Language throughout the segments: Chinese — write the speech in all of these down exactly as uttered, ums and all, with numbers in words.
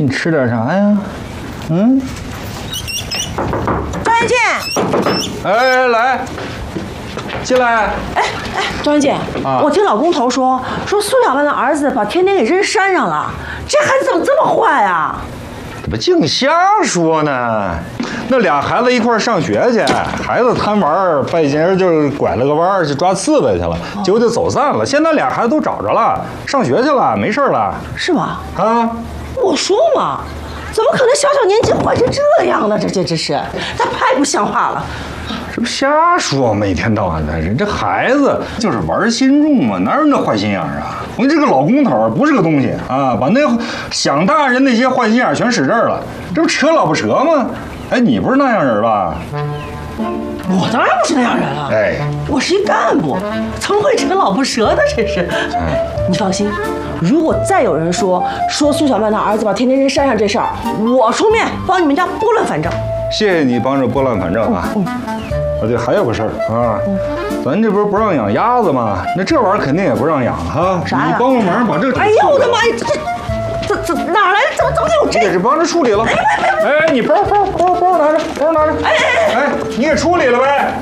你吃点啥呀？嗯。 张元建， 哎，来，进来。 哎哎，张元建，啊、我听老工头说，说苏小曼的儿子把甜甜给扔山上了，这孩子怎么这么坏啊？ 怎么净瞎说呢？那俩孩子一块上学去，孩子贪玩，半截就拐了个弯去抓刺猬去了，结果就走散了。现在俩孩子都找着了，上学去了，没事了。 是吗？ 啊， 我说嘛，怎么可能小小年纪坏成这样呢？这简直是，他太不像话了。 这不瞎说吗？一天到晚的，人这孩子就是玩心重嘛，哪有那坏心眼啊？我这个老公头不是个东西啊，把那想大人那些坏心眼全使这儿了，这不扯老婆扯吗？哎，你不是那样人吧？ 我当然不是那样人了。哎，我是一干部，怎么会扯老婆舌的？这是。哎，你放心，如果再有人说说苏小曼的儿子把甜甜扔山上这事儿，我出面帮你们家拨乱反正。 谢谢你帮着拨乱反正啊。嗯。啊，对，还有个事儿啊，嗯、咱这不是不让养鸭子吗？那这玩意儿肯定也不让养哈。 啥呀？ 你帮个忙把这个。 哎呦我的妈呀！这这这哪来的？怎么怎么有这？ 也是帮着处理了。哎哎哎！你包包包包拿着，包拿着。哎哎哎！你也处理了呗。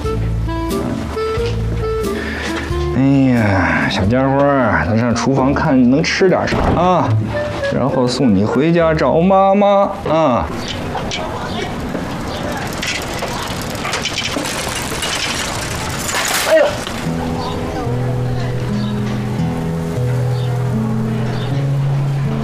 哎呀，小家伙，咱上厨房看能吃点啥啊，然后送你回家找妈妈啊。哎呦！